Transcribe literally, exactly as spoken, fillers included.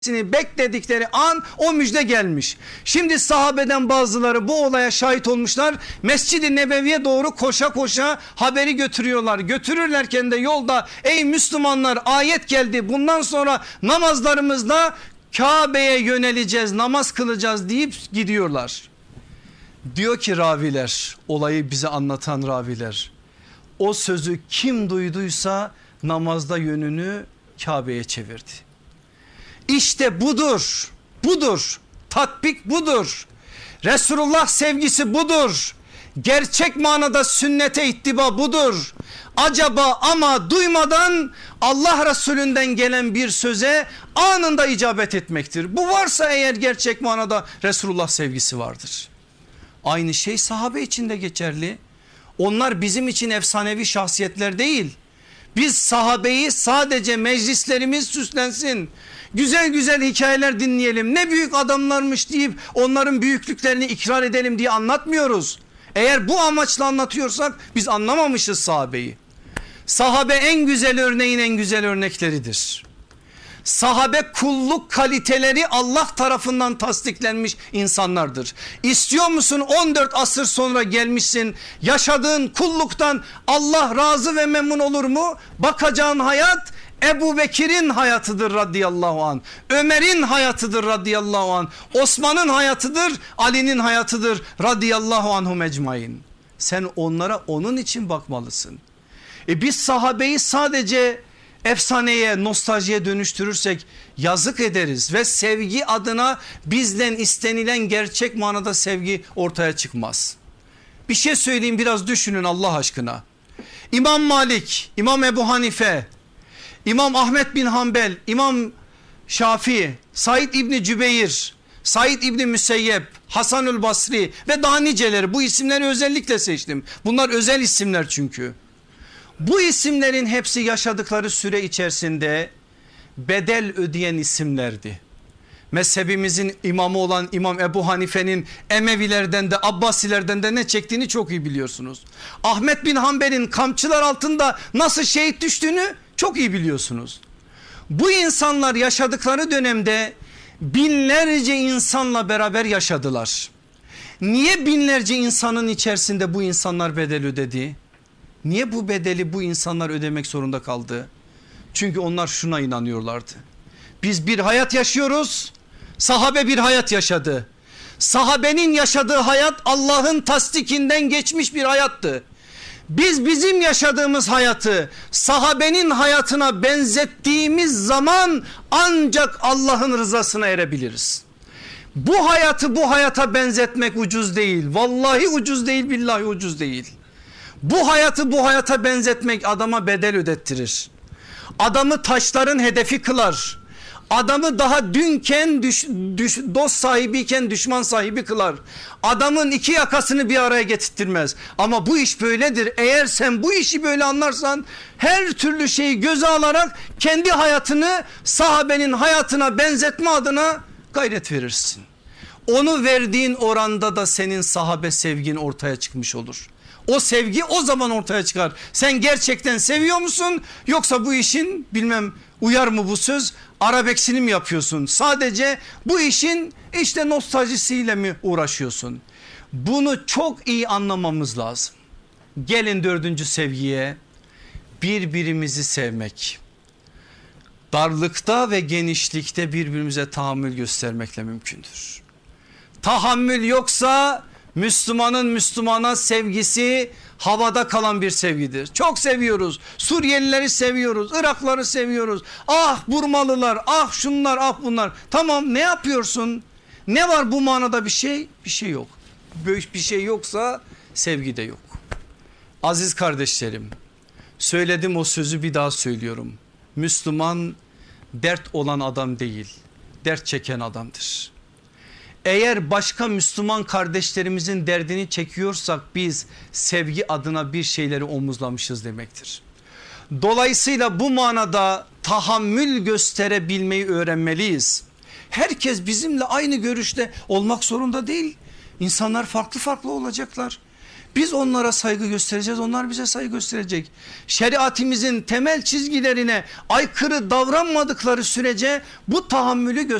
bekledikleri an o müjde gelmiş. Şimdi sahabeden bazıları bu olaya şahit olmuşlar. Mescid-i Nebevi'ye doğru koşa koşa haberi götürüyorlar. Götürürlerken de yolda ey Müslümanlar ayet geldi. Bundan sonra namazlarımızda Kabe'ye yöneleceğiz, namaz kılacağız deyip gidiyorlar. Diyor ki raviler, olayı bize anlatan raviler, o sözü kim duyduysa namazda yönünü Kabe'ye çevirdi. İşte budur, budur, tatbik budur, Resulullah sevgisi budur, gerçek manada sünnete ittiba budur. Acaba ama duymadan Allah Resulünden gelen bir söze anında icabet etmektir. Bu varsa eğer gerçek manada Resulullah sevgisi vardır. Aynı şey sahabe için de geçerli. Onlar bizim için efsanevi şahsiyetler değil. Biz sahabeyi sadece meclislerimiz süslensin, güzel güzel hikayeler dinleyelim, ne büyük adamlarmış deyip onların büyüklüklerini ikrar edelim diye anlatmıyoruz. Eğer bu amaçla anlatıyorsak biz anlamamışız sahabeyi. Sahabe en güzel örneğin en güzel örnekleridir. Sahabe kulluk kaliteleri Allah tarafından tasdiklenmiş insanlardır. İstiyor musun on dört asır sonra gelmişsin, yaşadığın kulluktan Allah razı ve memnun olur mu? Bakacağın hayat Ebu Bekir'in hayatıdır radıyallahu anh, Ömer'in hayatıdır radıyallahu anh, Osman'ın hayatıdır, Ali'nin hayatıdır radıyallahu anhum ecmain. Sen onlara onun için bakmalısın. E biz sahabeyi sadece efsaneye, nostaljiye dönüştürürsek yazık ederiz ve sevgi adına bizden istenilen gerçek manada sevgi ortaya çıkmaz. Bir şey söyleyeyim, biraz düşünün Allah aşkına. İmam Malik, İmam Ebu Hanife, İmam Ahmet bin Hanbel, İmam Şafii, Said İbni Cübeyr, Said İbni Müseyyep, Hasanül Basri ve daha niceleri, bu isimleri özellikle seçtim. Bunlar özel isimler çünkü. Bu isimlerin hepsi yaşadıkları süre içerisinde bedel ödeyen isimlerdi. Mezhebimizin imamı olan İmam Ebu Hanife'nin Emevilerden de Abbasilerden de ne çektiğini çok iyi biliyorsunuz. Ahmet bin Hanbel'in kamçılar altında nasıl şehit düştüğünü çok iyi biliyorsunuz. Bu insanlar yaşadıkları dönemde binlerce insanla beraber yaşadılar. Niye binlerce insanın içerisinde bu insanlar bedel ödedi? Niye bu bedeli bu insanlar ödemek zorunda kaldı? Çünkü onlar şuna inanıyorlardı. Biz bir hayat yaşıyoruz. Sahabe bir hayat yaşadı. Sahabenin yaşadığı hayat Allah'ın tasdikinden geçmiş bir hayattı. Biz bizim yaşadığımız hayatı sahabenin hayatına benzettiğimiz zaman ancak Allah'ın rızasına erebiliriz. Bu hayatı bu hayata benzetmek ucuz değil. Vallahi ucuz değil, billahi ucuz değil. Bu hayatı bu hayata benzetmek adama bedel ödettirir. Adamı taşların hedefi kılar. Adamı daha dünken düş, düş, dost sahibiyken düşman sahibi kılar. Adamın iki yakasını bir araya getirtmez. Ama bu iş böyledir. Eğer sen bu işi böyle anlarsan her türlü şeyi göze alarak kendi hayatını sahabenin hayatına benzetme adına gayret verirsin. Onu verdiğin oranda da senin sahabe sevgin ortaya çıkmış olur. O sevgi o zaman ortaya çıkar. Sen gerçekten seviyor musun, yoksa bu işin bilmem uyar mı bu söz, arabeksini mi yapıyorsun? Sadece bu işin işte nostaljisiyle mi uğraşıyorsun? Bunu çok iyi anlamamız lazım. Gelin dördüncü sevgiye, birbirimizi sevmek. Darlıkta ve genişlikte birbirimize tahammül göstermekle mümkündür. Tahammül yoksa Müslümanın Müslümana sevgisi havada kalan bir sevgidir. Çok seviyoruz. Suriyelileri seviyoruz. Irakları seviyoruz. Ah Burmalılar, ah şunlar, ah bunlar. Tamam, ne yapıyorsun? Ne var bu manada bir şey? Bir şey yok. Böyle bir şey yoksa sevgi de yok. Aziz kardeşlerim, söyledim o sözü, bir daha söylüyorum. Müslüman dert olan adam değil, dert çeken adamdır. Eğer başka Müslüman kardeşlerimizin derdini çekiyorsak biz sevgi adına bir şeyleri omuzlamışız demektir. Dolayısıyla bu manada tahammül gösterebilmeyi öğrenmeliyiz. Herkes bizimle aynı görüşte olmak zorunda değil. İnsanlar farklı farklı olacaklar. Biz onlara saygı göstereceğiz, onlar bize saygı gösterecek. Şeriatimizin temel çizgilerine aykırı davranmadıkları sürece bu tahammülü göstereceğiz.